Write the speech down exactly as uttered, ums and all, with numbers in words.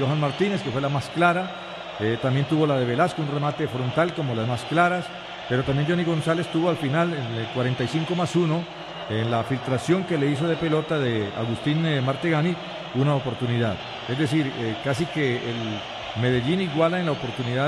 Johan Martínez, que fue la más clara. Eh, también tuvo la de Velasco, un remate frontal como las más claras. Pero también Johnny González tuvo al final, en el cuarenta y cinco más uno, en la filtración que le hizo de pelota de Agustín eh, Martegani, una oportunidad. Es decir, eh, casi que el Medellín iguala en la oportunidad